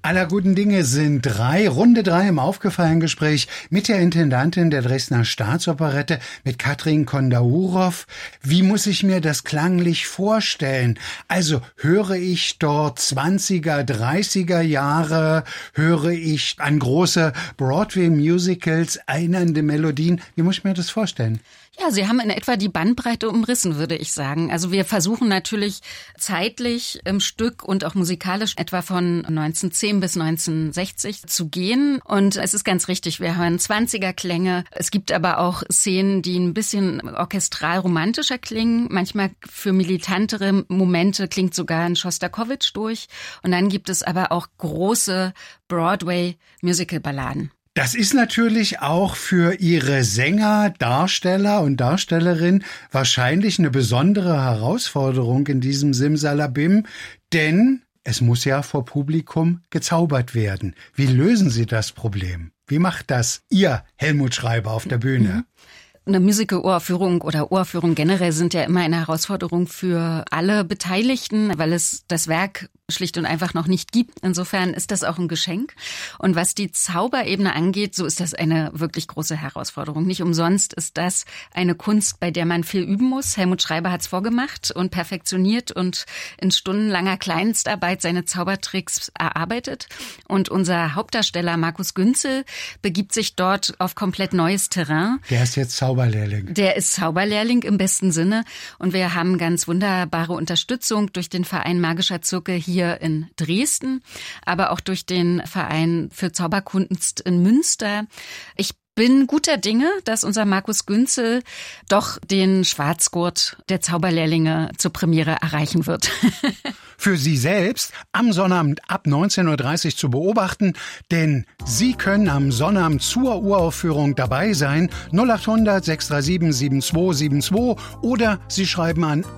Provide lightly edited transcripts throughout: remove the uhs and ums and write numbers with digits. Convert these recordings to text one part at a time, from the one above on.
Aller guten Dinge sind 3, Runde 3 im Aufgefallen-Gespräch mit der Intendantin der Dresdner Staatsoperette, mit Katrin Kondaourow. Wie muss ich mir das klanglich vorstellen? Also höre ich dort 20er, 30er Jahre, höre ich an große Broadway-Musicals erinnernde Melodien? Wie muss ich mir das vorstellen? Ja, Sie haben in etwa die Bandbreite umrissen, würde ich sagen. Also wir versuchen natürlich zeitlich im Stück und auch musikalisch etwa von 1910 bis 1960 zu gehen. Und es ist ganz richtig, wir hören 20er-Klänge. Es gibt aber auch Szenen, die ein bisschen orchestral-romantischer klingen. Manchmal für militantere Momente klingt sogar ein Schostakowitsch durch. Und dann gibt es aber auch große Broadway-Musical-Balladen. Das ist natürlich auch für Ihre Sänger, Darsteller und Darstellerin wahrscheinlich eine besondere Herausforderung in diesem Simsalabim, denn es muss ja vor Publikum gezaubert werden. Wie lösen Sie das Problem? Wie macht das Ihr Helmut Schreiber auf der Bühne? Eine Musical-Uraufführung oder Uraufführung generell sind ja immer eine Herausforderung für alle Beteiligten, weil es das Werk schlicht und einfach noch nicht gibt. Insofern ist das auch ein Geschenk. Und was die Zauberebene angeht, so ist das eine wirklich große Herausforderung. Nicht umsonst ist das eine Kunst, bei der man viel üben muss. Helmut Schreiber hat es vorgemacht und perfektioniert und in stundenlanger Kleinstarbeit seine Zaubertricks erarbeitet. Und unser Hauptdarsteller Markus Günzel begibt sich dort auf komplett neues Terrain. Der ist jetzt Zauberlehrling. Der ist Zauberlehrling im besten Sinne. Und wir haben ganz wunderbare Unterstützung durch den Verein Magischer Zirkel hier in Dresden, aber auch durch den Verein für Zauberkunst in Münster. Ich bin guter Dinge, dass unser Markus Günzel doch den Schwarzgurt der Zauberlehrlinge zur Premiere erreichen wird. Für Sie selbst am Sonnabend ab 19.30 Uhr zu beobachten, denn Sie können am Sonnabend zur Uraufführung dabei sein, 0800 637 7272 oder Sie schreiben an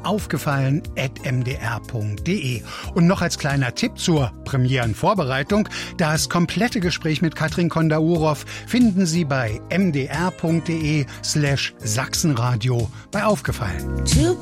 aufgefallen@mdr.de. Und noch als kleiner Tipp zur Premierenvorbereitung, das komplette Gespräch mit Katrin Kondaourow finden Sie bei mdr.de/Sachsenradio bei Aufgefallen.